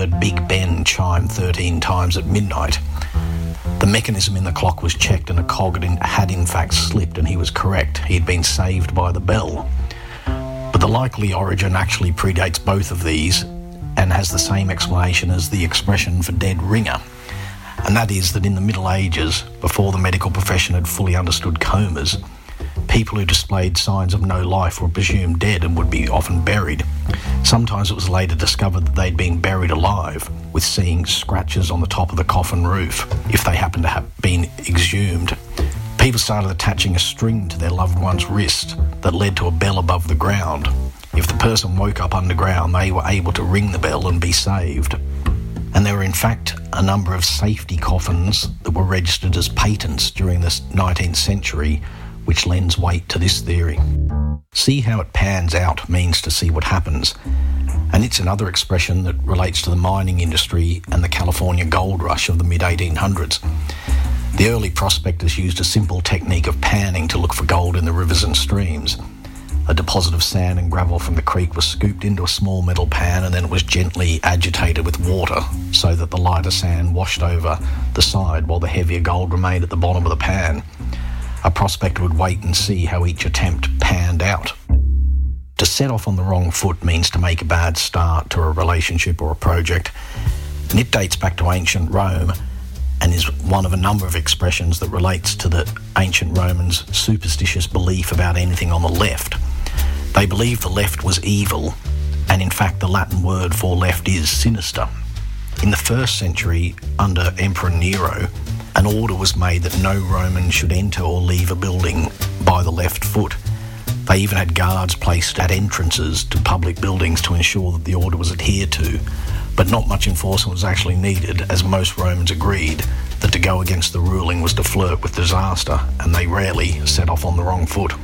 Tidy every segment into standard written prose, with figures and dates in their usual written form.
heard Big Ben chime 13 times at midnight. The mechanism in the clock was checked and a cog had in fact slipped, and he was correct. He had been saved by the bell. But the likely origin actually predates both of these and has the same explanation as the expression for dead ringer. And that is that in the Middle Ages, before the medical profession had fully understood comas, people who displayed signs of no life were presumed dead and would be often buried. Sometimes it was later discovered that they'd been buried alive, with seeing scratches on the top of the coffin roof if they happened to have been exhumed. People started attaching a string to their loved one's wrist that led to a bell above the ground. If the person woke up underground, they were able to ring the bell and be saved. And there were in fact a number of safety coffins that were registered as patents during the 19th century, which lends weight to this theory. See how it pans out means to see what happens. And it's another expression that relates to the mining industry and the California gold rush of the mid-1800s. The early prospectors used a simple technique of panning to look for gold in the rivers and streams. A deposit of sand and gravel from the creek was scooped into a small metal pan, and then it was gently agitated with water so that the lighter sand washed over the side while the heavier gold remained at the bottom of the pan. A prospector would wait and see how each attempt panned out. To set off on the wrong foot means to make a bad start to a relationship or a project, and it dates back to ancient Rome and is one of a number of expressions that relates to the ancient Romans' superstitious belief about anything on the left. They believed the left was evil, and in fact the Latin word for left is sinister. In the 1st century, under Emperor Nero, an order was made that no Roman should enter or leave a building by the left foot. They even had guards placed at entrances to public buildings to ensure that the order was adhered to, but not much enforcement was actually needed, as most Romans agreed that to go against the ruling was to flirt with disaster, and they rarely set off on the wrong foot.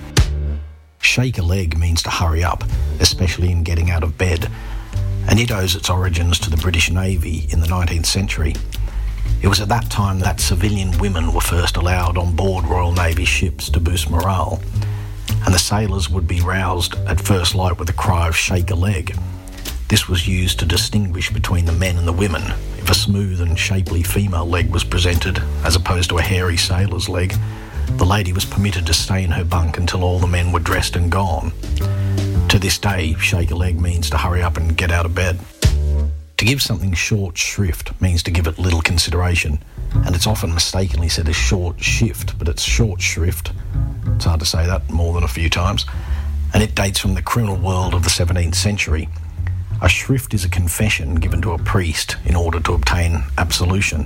Shake a leg means to hurry up, especially in getting out of bed, and it owes its origins to the British Navy in the 19th century. It was at that time that civilian women were first allowed on board Royal Navy ships to boost morale, and the sailors would be roused at first light with the cry of "shake a leg." This was used to distinguish between the men and the women. If a smooth and shapely female leg was presented, as opposed to a hairy sailor's leg, the lady was permitted to stay in her bunk until all the men were dressed and gone. To this day, shake a leg means to hurry up and get out of bed. To give something short shrift means to give it little consideration, and it's often mistakenly said as short shift, but it's short shrift. It's hard to say that more than a few times, and it dates from the criminal world of the 17th century. A shrift is a confession given to a priest in order to obtain absolution.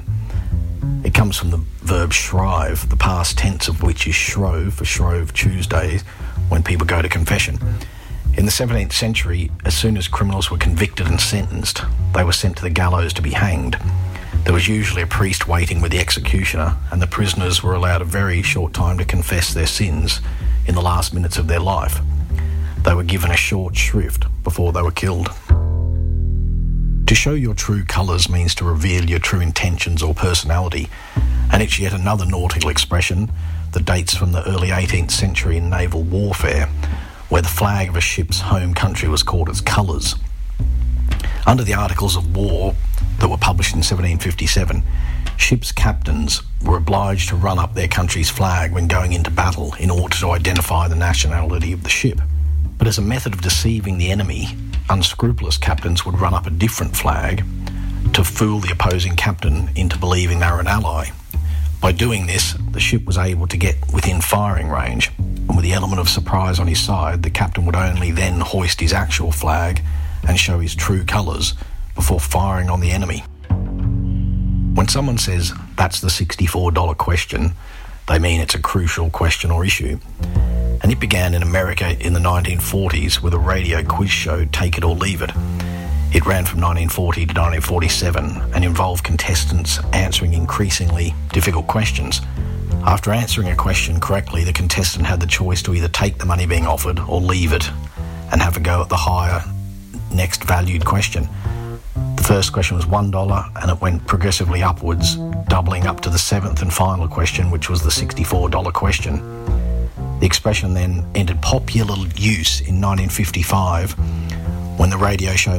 It comes from the verb shrive, the past tense of which is shrove, for Shrove Tuesday, when people go to confession. In the 17th century, as soon as criminals were convicted and sentenced, they were sent to the gallows to be hanged. There was usually a priest waiting with the executioner, and the prisoners were allowed a very short time to confess their sins in the last minutes of their life. They were given a short shrift before they were killed. To show your true colours means to reveal your true intentions or personality, and it's yet another nautical expression that dates from the early 18th century in naval warfare, where the flag of a ship's home country was called its colours. Under the Articles of War that were published in 1757, ship's captains were obliged to run up their country's flag when going into battle in order to identify the nationality of the ship. But as a method of deceiving the enemy, unscrupulous captains would run up a different flag to fool the opposing captain into believing they were an ally. By doing this, the ship was able to get within firing range, and with the element of surprise on his side, the captain would only then hoist his actual flag and show his true colours before firing on the enemy. When someone says, "That's the $64 question," they mean it's a crucial question or issue. And it began in America in the 1940s with a radio quiz show, Take It or Leave It. It ran from 1940 to 1947 and involved contestants answering increasingly difficult questions. After answering a question correctly, the contestant had the choice to either take the money being offered or leave it and have a go at the higher next valued question. The first question was $1 and it went progressively upwards, doubling up to the seventh and final question, which was the $64 question. The expression then entered popular use in 1955 when the radio show